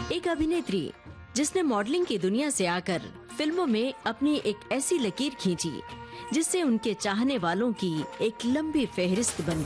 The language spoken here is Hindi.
एक अभिनेत्री जिसने मॉडलिंग की दुनिया से आकर फिल्मों में अपनी एक ऐसी लकीर खींची जिससे उनके चाहने वालों की एक लंबी फेहरिस्त बन